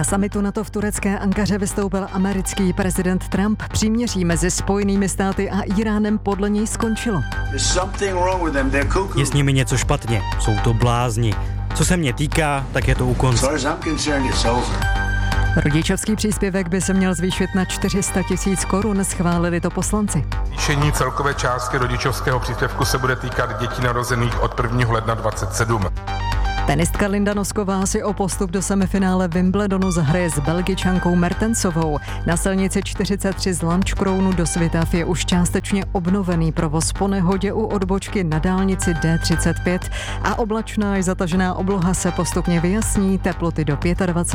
summitu NATO v turecké Ankaře vystoupil americký prezident Trump. Příměří mezi Spojenými státy a Íránem podle něj skončilo. Je s nimi něco špatně, jsou to blázni. Co se mě týká, tak je to u konce. Rodičovský příspěvek by se měl zvýšit na 400 000 korun, schválili to poslanci. Zvýšení celkové částky rodičovského příspěvku se bude týkat dětí narozených od 1. ledna 2027. Tenistka Linda Nosková si o postup do semifinále Wimbledonu zahraje s Belgičankou Mertensovou. Na silnici 43 z Lanškrounu do Svitav je už částečně obnovený provoz po nehodě u odbočky na dálnici D35 a oblačná i zatažená obloha se postupně vyjasní, teploty do 25